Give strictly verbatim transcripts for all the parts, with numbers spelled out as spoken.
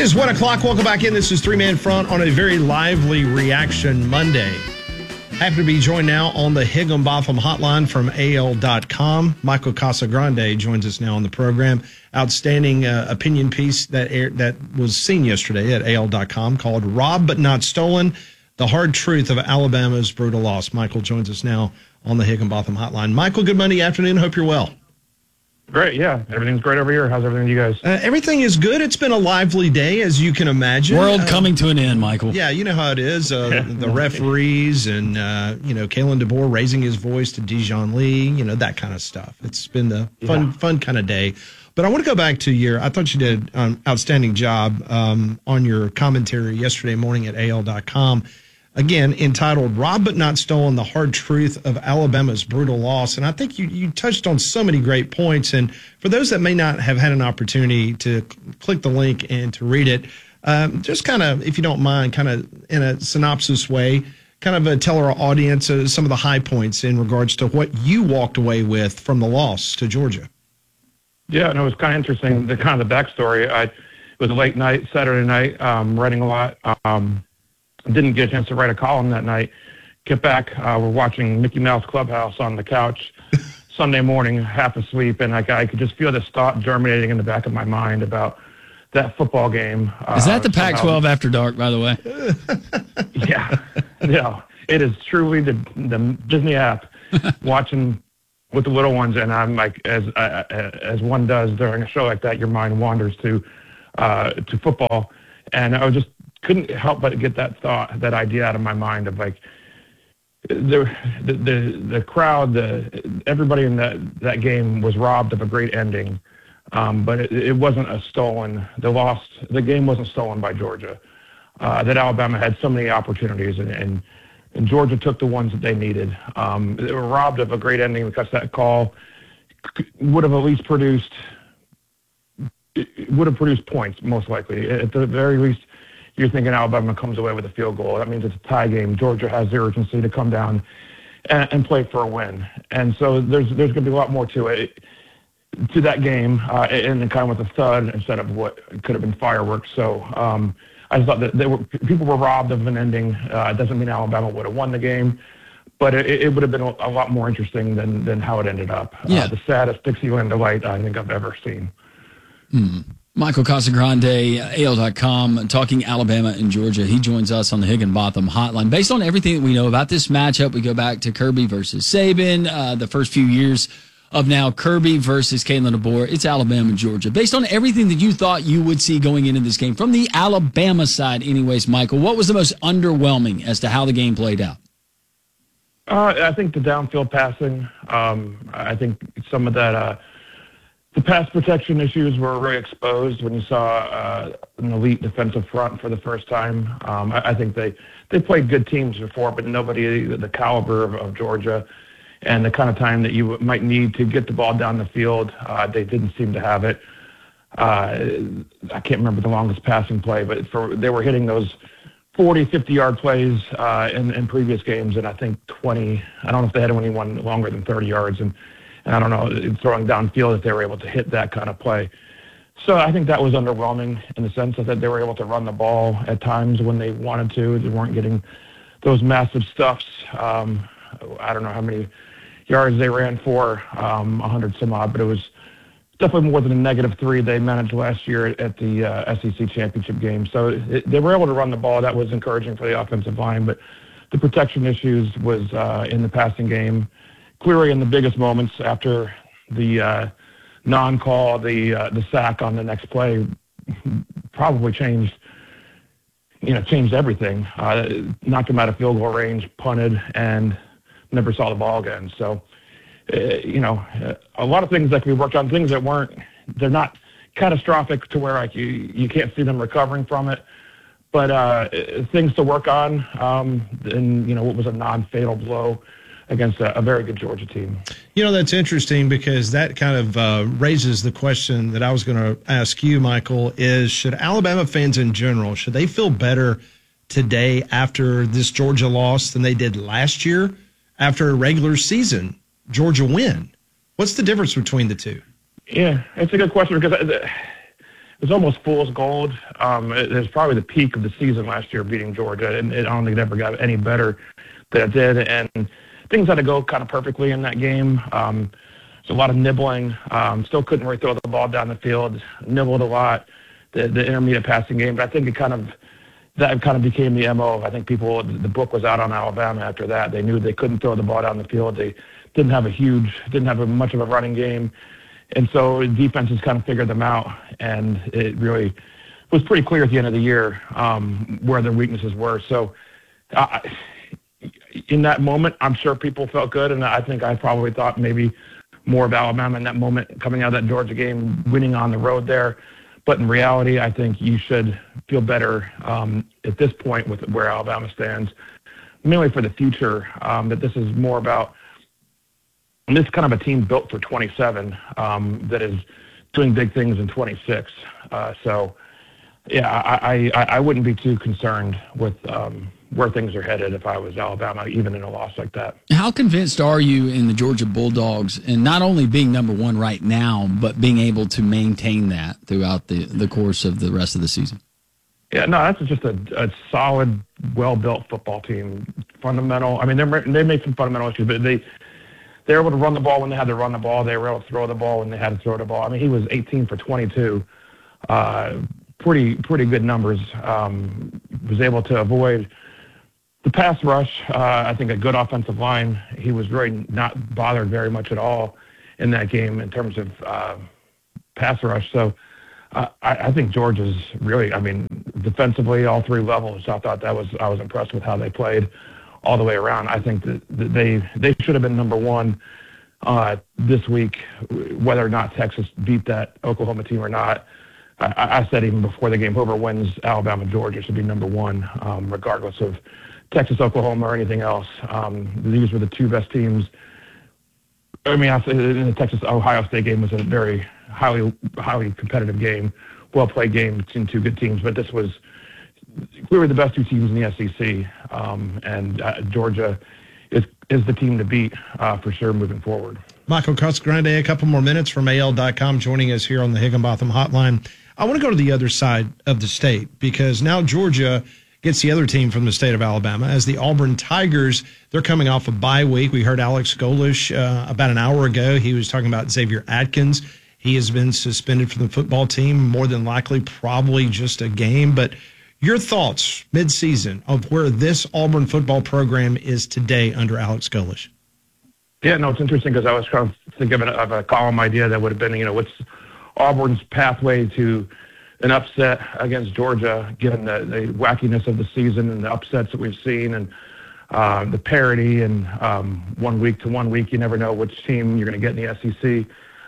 is one o'clock. Welcome back in. This is Three Man Front on a very lively Reaction Monday. Happy to be joined now on the Higginbotham hotline from A L dot com. Michael Casagrande joins us now on the program. Outstanding uh, opinion piece that air, that was seen yesterday at A L dot com called Robbed But Not Stolen, The Hard Truth of Alabama's Brutal Loss. Michael joins us now on the Higginbotham hotline. Michael, good Monday afternoon. Hope you're well. Great, yeah. Everything's great over here. How's everything with you guys? Uh, everything is good. It's been a lively day, as you can imagine. World uh, coming to an end, Michael. Yeah, you know how it is. Uh, the referees and, uh, you know, Kalen DeBoer raising his voice to Dijon Lee, you know, that kind of stuff. It's been a fun, yeah. fun kind of day. But I want to go back to your, I thought you did an outstanding job um, on your commentary yesterday morning at A L dot com. Again, entitled Robbed But Not Stolen, The Hard Truth of Alabama's Brutal Loss. And I think you, you touched on so many great points. And for those that may not have had an opportunity to click the link and to read it, um, just kind of, if you don't mind, kind of in a synopsis way, kind of uh, tell our audience uh, some of the high points in regards to what you walked away with from the loss to Georgia. Yeah, and it was kind of interesting, the kind of the backstory. I, it was a late night, Saturday night, um, writing a lot. Um, Didn't get a chance to write a column that night. Get back, uh, we're watching Mickey Mouse Clubhouse on the couch Sunday morning, half asleep, and I, I could just feel this thought germinating in the back of my mind about that football game. Is that uh, the Pac twelve after dark, by the way? Yeah, yeah. It is truly the the Disney app, watching with the little ones, and I'm like, as uh, as one does during a show like that, your mind wanders to uh, to football, and I was just couldn't help but get that thought, that idea out of my mind of like the the the, the crowd, the everybody in that, that game was robbed of a great ending, um, but it, it wasn't a stolen. The loss, the game wasn't stolen by Georgia. Uh, that Alabama had so many opportunities, and, and and Georgia took the ones that they needed. Um, they were robbed of a great ending because that call would have at least produced would have produced points, most likely. At the very least, you're thinking Alabama comes away with a field goal. That means it's a tie game. Georgia has the urgency to come down and, and play for a win. And so there's there's going to be a lot more to it, to that game, uh, and then kind of with a thud instead of what could have been fireworks. So um, I just thought that they were, people were robbed of an ending. Uh, it doesn't mean Alabama would have won the game, but it, it would have been a lot more interesting than than how it ended up. Yeah. Uh, the saddest Dixieland delight I think I've ever seen. Mm. Michael Casagrande, A L dot com, talking Alabama and Georgia. He joins us on the Higginbotham hotline. Based on everything that we know about this matchup, we go back to Kirby versus Saban, uh, the first few years of now Kirby versus Kalen DeBoer. It's Alabama and Georgia. Based on everything that you thought you would see going into this game, from the Alabama side anyways, Michael, what was the most underwhelming as to how the game played out? Uh, I think the downfield passing. Um, I think some of that uh, – the pass protection issues were really exposed when you saw uh, an elite defensive front for the first time. Um, I, I think they, they played good teams before, but nobody the caliber of, of Georgia and the kind of time that you might need to get the ball down the field. Uh, they didn't seem to have it. Uh, I can't remember the longest passing play, but for they were hitting those forty, fifty-yard plays uh, in, in previous games, and I think twenty. I don't know if they had anyone longer than thirty yards, and And I don't know, throwing downfield, if they were able to hit that kind of play. So I think that was underwhelming in the sense that they were able to run the ball at times when they wanted to. They weren't getting those massive stuffs. Um, I don't know how many yards they ran for, um, one hundred some odd, but it was definitely more than a negative three they managed last year at the uh, S E C championship game. So it, they were able to run the ball. That was encouraging for the offensive line, but the protection issues was uh, in the passing game. Clearly, in the biggest moments after the uh, non-call, the uh, the sack on the next play, probably changed, you know, changed everything. Uh, knocked him out of field goal range, punted, and never saw the ball again. So, uh, you know, a lot of things that we worked on, things that weren't, they're not catastrophic to where like you you can't see them recovering from it, but uh, things to work on. Um, and you know, what was a non-fatal blow against a, a very good Georgia team. You know, that's interesting because that kind of uh, raises the question that I was going to ask you, Michael, is should Alabama fans in general, should they feel better today after this Georgia loss than they did last year after a regular season Georgia win? What's the difference between the two? Yeah, it's a good question because was almost fool's gold. Um, it, it was probably the peak of the season last year, beating Georgia, and it, I don't think it ever got any better than it did. And things had to go kind of perfectly in that game. Um, there's a lot of nibbling. Um, still couldn't really throw the ball down the field. Nibbled a lot, the, the intermediate passing game. But I think it kind of that kind of became the M O. I think people, the book was out on Alabama after that. They knew they couldn't throw the ball down the field. They didn't have a huge, didn't have a, much of a running game. And so defenses kind of figured them out, and it really was pretty clear at the end of the year um, where their weaknesses were. So uh, in that moment, I'm sure people felt good, and I think I probably thought maybe more of Alabama in that moment coming out of that Georgia game, winning on the road there. But in reality, I think you should feel better um, at this point with where Alabama stands, mainly for the future, um, that this is more about and this is kind of a team built for twenty-seven um, that is doing big things in twenty-six. Uh, so, yeah, I, I, I wouldn't be too concerned with um, where things are headed if I was Alabama, even in a loss like that. How convinced are you in the Georgia Bulldogs, and not only being number one right now, but being able to maintain that throughout the, the course of the rest of the season? Yeah, no, that's just a, a solid, well-built football team. Fundamental. I mean, they they made some fundamental issues, but they – they were able to run the ball when they had to run the ball. They were able to throw the ball when they had to throw the ball. I mean, he was eighteen for twenty-two. Uh, pretty pretty good numbers. Um, was able to avoid the pass rush. Uh, I think a good offensive line. He was really not bothered very much at all in that game in terms of uh, pass rush. So uh, I, I think Georgia's really, I mean, defensively, all three levels. I thought that was I was impressed with how they played all the way around. I think that they they should have been number one uh, this week, whether or not Texas beat that Oklahoma team or not. I, I said even before the game, whoever wins Alabama, Georgia should be number one, um, regardless of Texas, Oklahoma, or anything else. Um, these were the two best teams. I mean, I said in the Texas Ohio State game was a very highly highly competitive game, well played game between two good teams, but this was. We were the best two teams in the S E C, um, and uh, Georgia is is the team to beat uh, for sure moving forward. Michael Casagrande, a couple more minutes from A L dot com, joining us here on the Higginbotham Hotline. I want to go to the other side of the state because now Georgia gets the other team from the state of Alabama as the Auburn Tigers. They're coming off a bye week. We heard Alex Golesh uh, about an hour ago. He was talking about Xavier Atkins. He has been suspended from the football team, more than likely probably just a game, but your thoughts mid-season of where this Auburn football program is today under Alex Golesh? Yeah, no, it's interesting because I was trying to think of, an, of a column idea that would have been, you know, what's Auburn's pathway to an upset against Georgia, given the, the wackiness of the season and the upsets that we've seen and uh, the parity and um, one week to one week, you never know which team you're going to get in the S E C.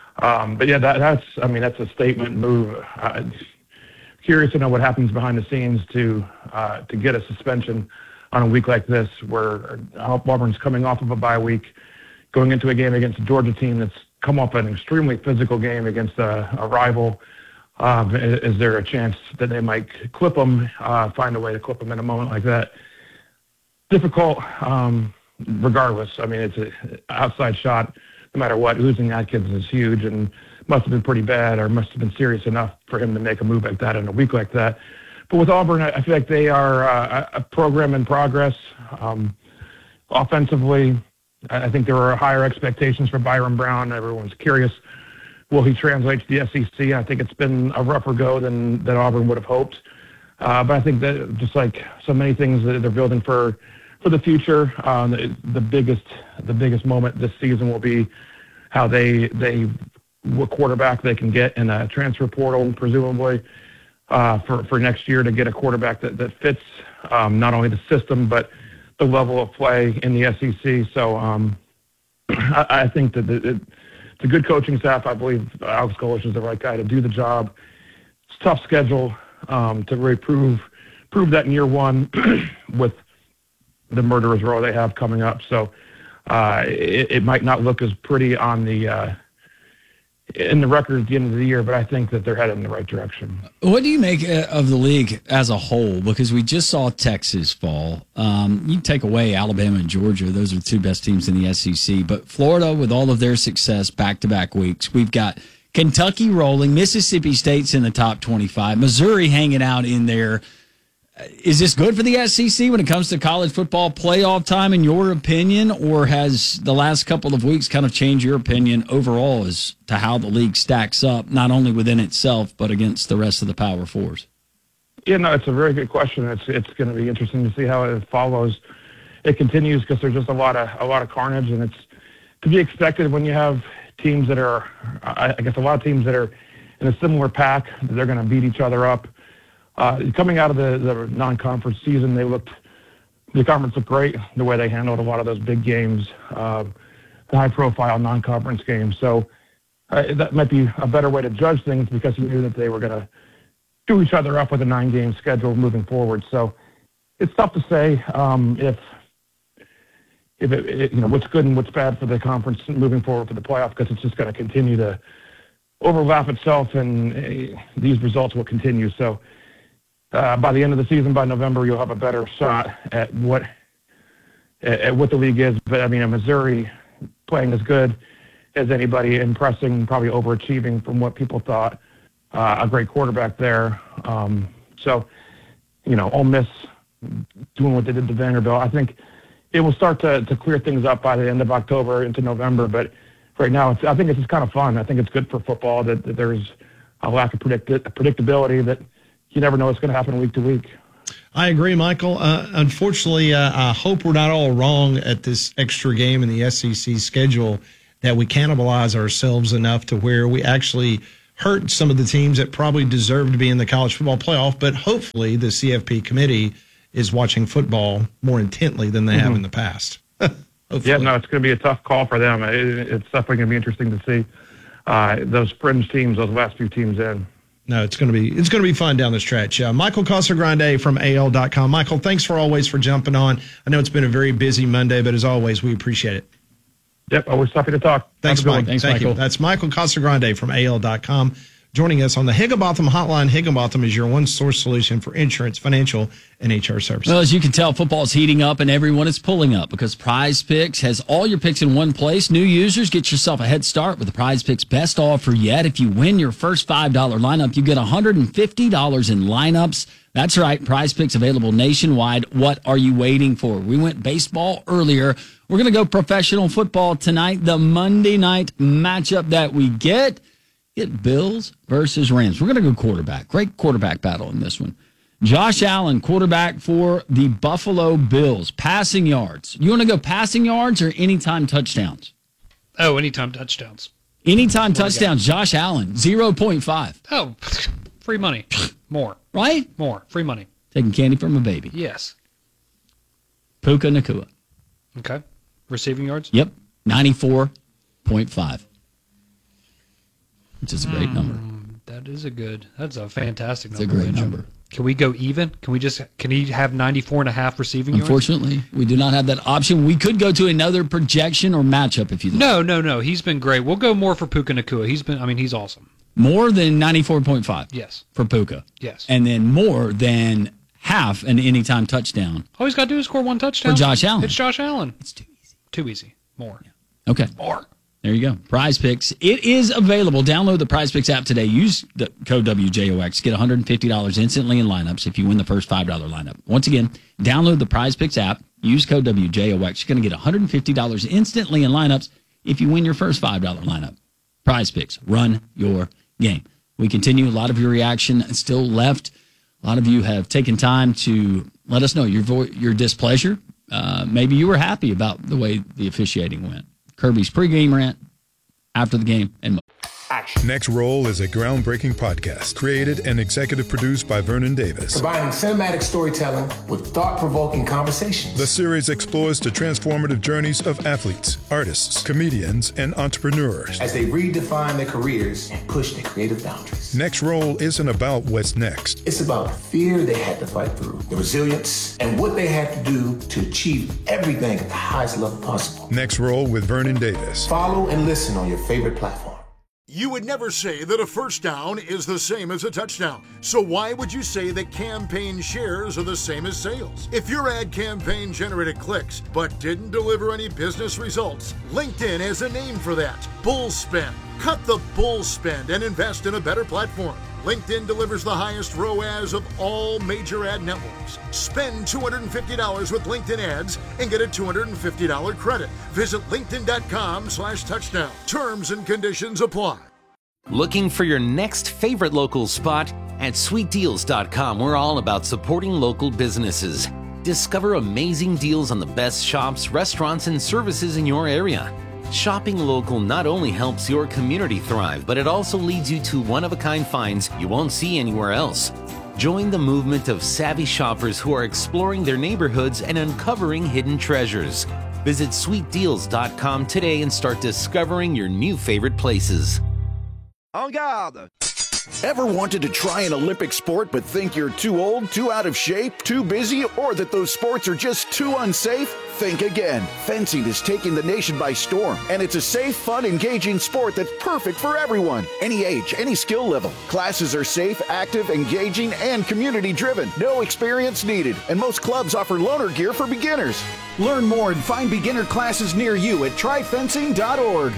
Um, but, yeah, that, that's, I mean, that's a statement move. Uh, Curious to know what happens behind the scenes to uh, to get a suspension on a week like this, where Auburn's coming off of a bye week, going into a game against a Georgia team that's come off an extremely physical game against a, a rival. Um, is, is there a chance that they might clip them, uh, find a way to clip them in a moment like that? Difficult, um, regardless. I mean, it's an outside shot. No matter what, losing Atkins is huge, and must have been pretty bad or must have been serious enough for him to make a move like that in a week like that. But with Auburn, I feel like they are uh, a program in progress. Um, offensively, I think there are higher expectations for Byron Brown. Everyone's curious, will he translate to the S E C? I think it's been a rougher go than, than Auburn would have hoped. Uh, but I think that just like so many things that they're building for for the future, um, the, the biggest the biggest moment this season will be how they they what quarterback they can get in a transfer portal, presumably, uh, for, for next year to get a quarterback that, that fits um, not only the system, but the level of play in the S E C. So um, I, I think that it, it's a good coaching staff. I believe Alex Golesh is the right guy to do the job. It's a tough schedule um, to really prove, prove that in year one with the murderer's row they have coming up. So uh, it, it might not look as pretty on the uh, in the record at the end of the year, but I think that they're headed in the right direction. What do you make of the league as a whole? Because we just saw Texas fall. Um, you take away Alabama and Georgia; those are the two best teams in the S E C. But Florida, with all of their success, back-to-back weeks, we've got Kentucky rolling, Mississippi State's in the top twenty-five, Missouri hanging out in there. Is this good for the S E C when it comes to college football playoff time, in your opinion, or has the last couple of weeks kind of changed your opinion overall as to how the league stacks up, not only within itself, but against the rest of the Power Fours? Yeah, no, it's a very good question. It's it's going to be interesting to see how it follows. It continues because there's just a lot of a lot of carnage, and it's to be expected when you have teams that are, I guess, a lot of teams that are in a similar pack. They're going to beat each other up. Uh, coming out of the, the non-conference season, they looked, the conference looked great, the way they handled a lot of those big games, uh, the high-profile non-conference games. So uh, that might be a better way to judge things because you knew that they were going to do each other up with a nine-game schedule moving forward. So it's tough to say um, if, if it, it, you know, what's good and what's bad for the conference moving forward for the playoff, because it's just going to continue to overlap itself, and uh, these results will continue. So Uh, by the end of the season, by November, you'll have a better shot at what at, at what the league is. But I mean, in Missouri, playing as good as anybody, impressing, probably overachieving from what people thought. Uh, a great quarterback there. Um, so, you know, Ole Miss doing what they did to Vanderbilt. I think it will start to, to clear things up by the end of October into November. But right now, it's, I think it's just kind of fun. I think it's good for football that, that there's a lack of predict- predictability that you never know what's going to happen week to week. I agree, Michael. Uh, unfortunately, uh, I hope we're not all wrong at this extra game in the S E C schedule, that we cannibalize ourselves enough to where we actually hurt some of the teams that probably deserve to be in the college football playoff. But hopefully the C F P committee is watching football more intently than they mm-hmm. have in the past. Yeah, no, it's going to be a tough call for them. It, it's definitely going to be interesting to see uh, those fringe teams, those last few teams in. No, it's going to be it's going to be fun down the stretch. Uh, Michael Casagrande from A L dot com. Michael, thanks for always for jumping on. I know it's been a very busy Monday, but as always, we appreciate it. Yep, always happy to talk. Thanks, Mike. Thanks, Thank Michael. you. That's Michael Casagrande from A L dot com joining us on the Higginbotham Hotline. Higginbotham is your one-source solution for insurance, financial, and H R services. Well, as you can tell, football's heating up and everyone is pulling up because Prize Picks has all your picks in one place. New users, get yourself a head start with the Prize Picks best offer yet. If you win your first five dollars lineup, you get one hundred fifty dollars in lineups. That's right, Prize Picks available nationwide. What are you waiting for? We went baseball earlier. We're going to go professional football tonight. The Monday night matchup that we get, get Bills versus Rams. We're going to go quarterback. Great quarterback battle in this one. Josh Allen, quarterback for the Buffalo Bills. Passing yards. You want to go passing yards or anytime touchdowns? Oh, anytime touchdowns. Anytime touchdowns. Josh Allen, zero point five. Oh, free money. More. Right? More. Free money. Taking candy from a baby. Yes. Puka Nacua. Okay. Receiving yards? Yep. ninety-four point five. Which is a great mm, number. That is a good, that's a fantastic it's number. It's a great number. Can we go even? Can we just, can he have ninety-four and a half receiving yards? Unfortunately, we do not have that option. We could go to another projection or matchup if you like. No, no, no. He's been great. We'll go more for Puka Nacua. He's been, I mean, he's awesome. More than ninety-four point five? Yes. For Puka? Yes. And then more than half an anytime touchdown. All he's got to do is score one touchdown. For Josh Allen. It's Josh Allen. It's too easy. Too easy. More. Yeah. Okay. More. There you go. Prize Picks. It is available. Download the Prize Picks app today. Use the code W J O X. Get one hundred fifty dollars instantly in lineups if you win the first five dollars lineup. Once again, download the Prize Picks app. Use code W J O X. You're going to get one hundred fifty dollars instantly in lineups if you win your first five dollars lineup. Prize Picks. Run your game. We continue. A lot of your reaction still left. A lot of you have taken time to let us know your vo- your displeasure. Uh, maybe you were happy about the way the officiating went. Kirby's pregame rant, after the game, and Next Roll is a groundbreaking podcast created and executive produced by Vernon Davis. Combining cinematic storytelling with thought-provoking conversations. The series explores the transformative journeys of athletes, artists, comedians, and entrepreneurs as they redefine their careers and push their creative boundaries. Next Roll isn't about what's next. It's about the fear they had to fight through, the resilience, and what they had to do to achieve everything at the highest level possible. Next Roll with Vernon Davis. Follow and listen on your favorite platform. You would never say that a first down is the same as a touchdown. So why would you say that campaign shares are the same as sales? If your ad campaign generated clicks but didn't deliver any business results, LinkedIn has a name for that: bull spend. Cut the bull spend and invest in a better platform. LinkedIn delivers the highest R O A S of all major ad networks. Spend two hundred fifty dollars with LinkedIn ads and get a two hundred fifty dollars credit. Visit linkedin.com slash touchdown. Terms and conditions apply. Looking for your next favorite local spot? At sweet deals dot com, we're all about supporting local businesses. Discover amazing deals on the best shops, restaurants, and services in your area. Shopping local not only helps your community thrive, but it also leads you to one-of-a-kind finds you won't see anywhere else. Join the movement of savvy shoppers who are exploring their neighborhoods and uncovering hidden treasures. Visit sweet deals dot com today and start discovering your new favorite places. En garde! Ever wanted to try an Olympic sport but think you're too old, too out of shape, too busy, or that those sports are just too unsafe? Think again. Fencing is taking the nation by storm, and it's a safe, fun, engaging sport that's perfect for everyone. Any age, any skill level. Classes are safe, active, engaging, and community-driven. No experience needed, and most clubs offer loaner gear for beginners. Learn more and find beginner classes near you at try fencing dot org.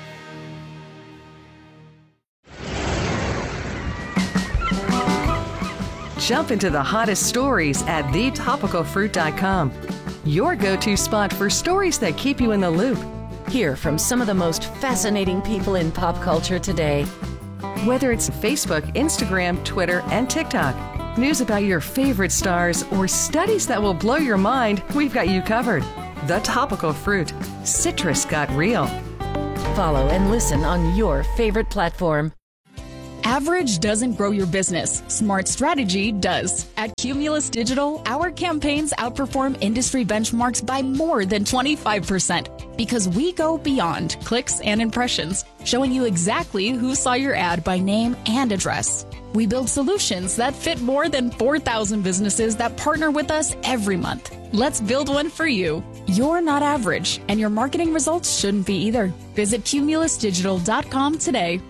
Jump into the hottest stories at the topical fruit dot com. Your go-to spot for stories that keep you in the loop. Hear from some of the most fascinating people in pop culture today. Whether it's Facebook, Instagram, Twitter, and TikTok, news about your favorite stars, or studies that will blow your mind, we've got you covered. The Topical Fruit. Citrus got real. Follow and listen on your favorite platform. Average doesn't grow your business. Smart strategy does. At Cumulus Digital, our campaigns outperform industry benchmarks by more than twenty-five percent because we go beyond clicks and impressions, showing you exactly who saw your ad by name and address. We build solutions that fit more than four thousand businesses that partner with us every month. Let's build one for you. You're not average, and your marketing results shouldn't be either. Visit cumulus digital dot com today.